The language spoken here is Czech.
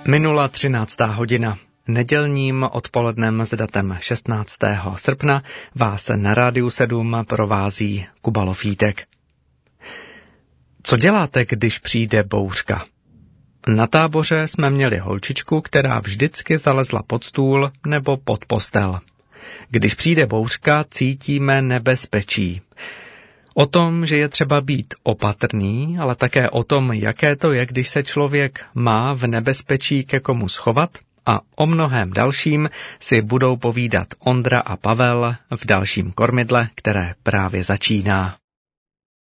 Minula 13. hodina. Nedělním odpolednem s datem 16. srpna vás na Rádiu 7 provází Kuba Lofítek. Co děláte, když přijde bouřka? Na táboře jsme měli holčičku, která vždycky zalezla pod stůl nebo pod postel. Když přijde bouřka, cítíme nebezpečí. O tom, že je třeba být opatrný, ale také o tom, jaké to je, když se člověk má v nebezpečí ke komu schovat, a o mnohém dalším si budou povídat Ondra a Pavel v dalším kormidle, které právě začíná.